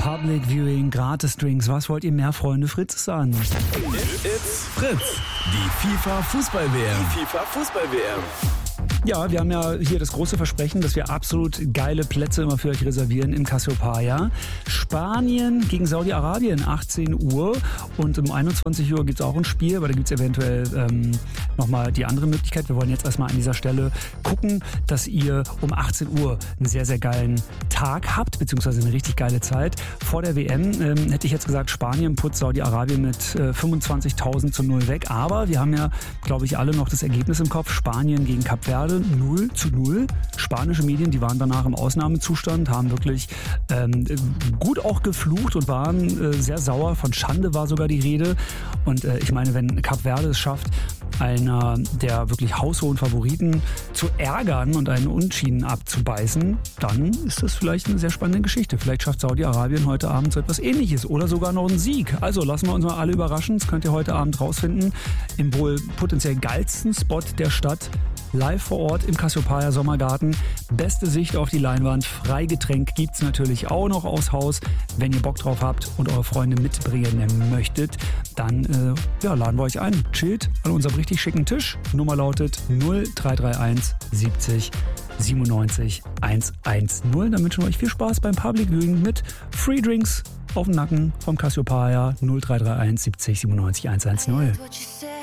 Public Viewing, Gratis-Drinks. Was wollt ihr mehr, Freunde? Fritz ist an. It's Fritz. Die FIFA Fußball-WM. Ja, wir haben ja hier das große Versprechen, dass wir absolut geile Plätze immer für euch reservieren im Cassiopeia. Spanien gegen Saudi-Arabien, 18 Uhr. Und um 21 Uhr gibt es auch ein Spiel, aber da gibt es eventuell nochmal die andere Möglichkeit. Wir wollen jetzt erstmal an dieser Stelle gucken, dass ihr um 18 Uhr einen sehr, sehr geilen Tag habt, beziehungsweise eine richtig geile Zeit. Vor der WM hätte ich jetzt gesagt, Spanien putzt Saudi-Arabien mit 25.000-0 weg. Aber wir haben ja, glaube ich, alle noch das Ergebnis im Kopf. Spanien gegen Kap Verde 0:0. Spanische Medien, die waren danach im Ausnahmezustand, haben wirklich gut auch geflucht und waren sehr sauer. Von Schande war sogar die Rede. Und ich meine, wenn Kap Verde es schafft, einer der wirklich haushohen Favoriten zu ärgern und einen Unentschieden abzubeißen, dann ist das vielleicht eine sehr spannende Geschichte. Vielleicht schafft Saudi-Arabien heute Abend so etwas Ähnliches oder sogar noch einen Sieg. Also lassen wir uns mal alle überraschen. Das könnt ihr heute Abend rausfinden. Im wohl potenziell geilsten Spot der Stadt. Live vor Ort im Cassiopeia Sommergarten. Beste Sicht auf die Leinwand. Freigetränk gibt's natürlich auch noch aus Haus. Wenn ihr Bock drauf habt und eure Freunde mitbringen möchtet, dann laden wir euch ein. Chillt an unserem richtig schicken Tisch. Nummer lautet 0331 70 97 110. Dann wünschen wir euch viel Spaß beim Public Viewing mit Free Drinks auf dem Nacken vom Cassiopeia 0331 70 97 110.